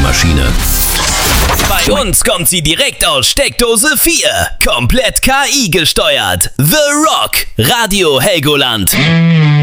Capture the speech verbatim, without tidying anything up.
Maschine. Bei uns kommt sie direkt aus Steckdose vier. Komplett K I gesteuert. The Rock. Radio Helgoland.